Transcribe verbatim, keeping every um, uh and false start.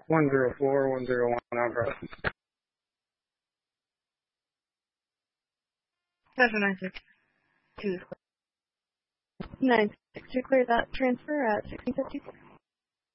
one zero four, one zero one Alvarez. seven nine six two. nine six two, clear that transfer at sixteen fifty-six.